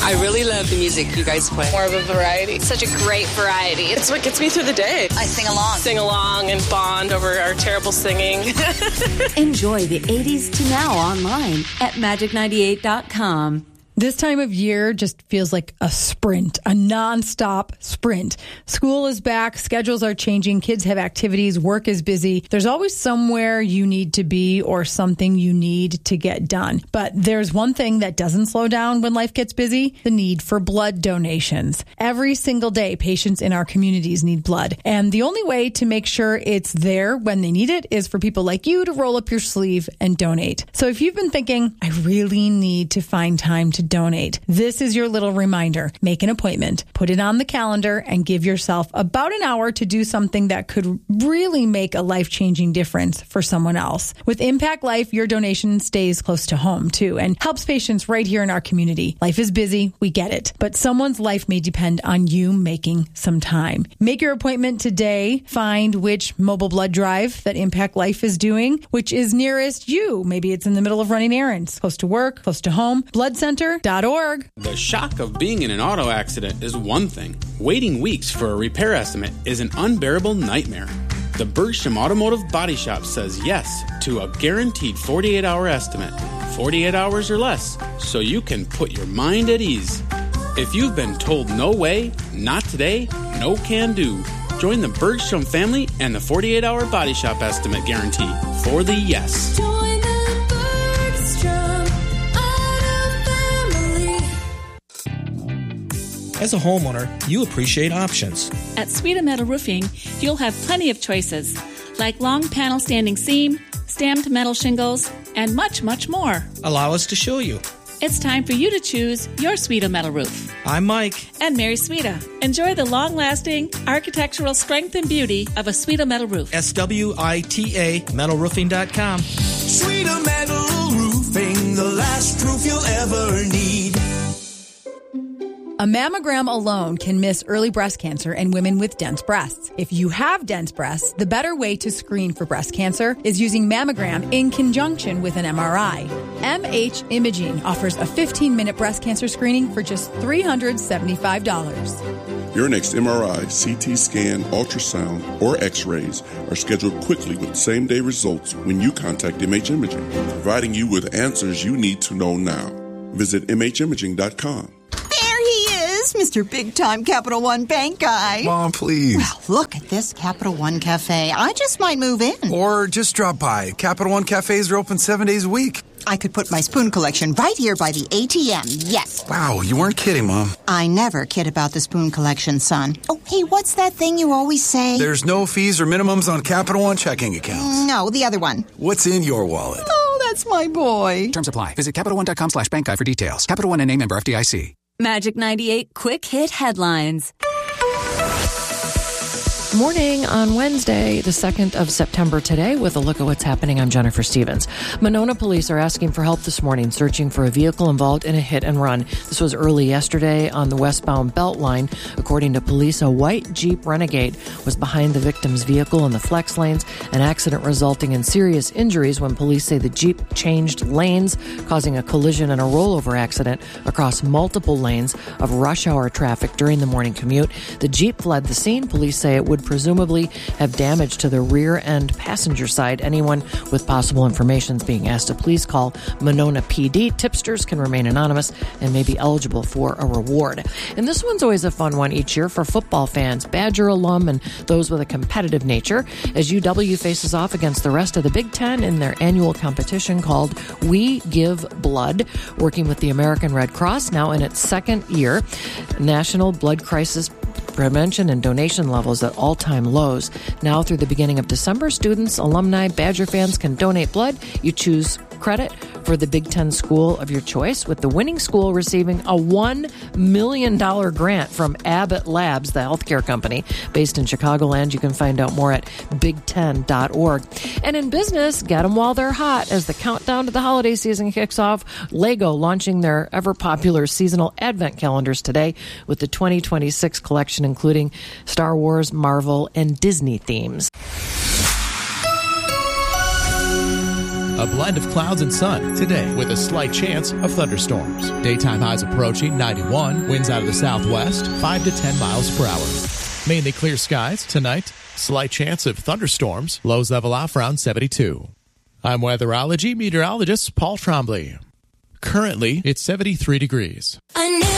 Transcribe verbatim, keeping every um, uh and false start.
I really love the music you guys play. More of a variety. Such a great variety. It's what gets me through the day. I sing along. Sing along and bond over our terrible singing. Enjoy the eighties to now online at magic ninety-eight dot com. This time of year just feels like a sprint, a nonstop sprint. School is back, schedules are changing, kids have activities, work is busy. There's always somewhere you need to be or something you need to get done. But there's one thing that doesn't slow down when life gets busy, the need for blood donations. Every single day, patients in our communities need blood. And the only way to make sure it's there when they need it is for people like you to roll up your sleeve and donate. So if you've been thinking, I really need to find time to donate, this is your little reminder. Make an appointment, put it on the calendar, and give yourself about an hour to do something that could really make a life-changing difference for someone else. With Impact Life, your donation stays close to home, too, and helps patients right here in our community. Life is busy, we get it, but someone's life may depend on you making some time. Make your appointment today. Find which mobile blood drive that Impact Life is doing, which is nearest you. Maybe it's in the middle of running errands, close to work, close to home. blood center dot org. The shock of being in an auto accident is one thing. Waiting weeks for a repair estimate is an unbearable nightmare. The Bergstrom Automotive Body Shop says yes to a guaranteed forty-eight hour estimate, forty-eight hours or less, so you can put your mind at ease. If you've been told no way, not today, no can do, join the Bergstrom family and the forty-eight hour Body Shop estimate guarantee for the yes. As a homeowner, you appreciate options. At Sweeta Metal Roofing, you'll have plenty of choices, like long panel standing seam, stamped metal shingles, and much, much more. Allow us to show you. It's time for you to choose your Sweeta Metal Roof. I'm Mike. And Mary Sweeta. Enjoy the long-lasting architectural strength and beauty of a Sweeta Metal Roof. S W I T A metal roofing dot com. Sweeta Metal Roofing, the last roof you'll ever need. A mammogram alone can miss early breast cancer in women with dense breasts. If you have dense breasts, the better way to screen for breast cancer is using mammogram in conjunction with an M R I. M H Imaging offers a fifteen minute breast cancer screening for just three hundred seventy-five dollars. Your next M R I, C T scan, ultrasound, or X-rays are scheduled quickly with same-day results when you contact M H Imaging, providing you with answers you need to know now. Visit M H imaging dot com. Mister Big Time Capital One Bank guy. Mom, please. Well, look at this Capital One Cafe. I just might move in. Or just drop by. Capital One Cafes are open seven days a week. I could put my spoon collection right here by the A T M, yes. Wow, you weren't kidding, Mom. I never kid about the spoon collection, son. Oh, hey, what's that thing you always say? There's no fees or minimums on Capital One checking accounts. No, the other one. What's in your wallet? Oh, that's my boy. Terms apply. Visit Capital One dot com slash bank guide for details. Capital One N A member F D I C. Magic ninety-eight Quick Hit Headlines. Morning on Wednesday, the second of September today, with a look at what's happening. I'm Jennifer Stevens. Monona police are asking for help this morning, searching for a vehicle involved in a hit and run. This was early yesterday on the westbound Beltline. According to police, a white Jeep Renegade was behind the victim's vehicle in the flex lanes, an accident resulting in serious injuries when police say the Jeep changed lanes, causing a collision and a rollover accident across multiple lanes of rush hour traffic during the morning commute. The Jeep fled the scene. Police say it would presumably have damage to the rear end passenger side. Anyone with possible information is being asked to please call Monona P D. Tipsters can remain anonymous and may be eligible for a reward. And this one's always a fun one each year for football fans, Badger alum, and those with a competitive nature, as U W faces off against the rest of the Big Ten in their annual competition called We Give Blood, working with the American Red Cross, now in its second year. National Blood Crisis Prevention and donation levels at all-time lows. Now through the beginning of December, students, alumni, Badger fans can donate blood. You choose credit for the Big Ten school of your choice, with the winning school receiving a one million dollars grant from Abbott Labs, the healthcare company based in Chicagoland. You can find out more at big ten dot org. And in business, get them while they're hot. As the countdown to the holiday season kicks off, Lego launching their ever-popular seasonal advent calendars today with the twenty twenty-six collection including Star Wars, Marvel, and Disney themes. A blend of clouds and sun today with a slight chance of thunderstorms. Daytime highs approaching ninety-one. Winds out of the southwest, five to ten miles per hour. Mainly clear skies tonight. Slight chance of thunderstorms. Lows level off around seventy-two. I'm weatherology meteorologist Paul Trombley. Currently, it's seventy-three degrees. I knew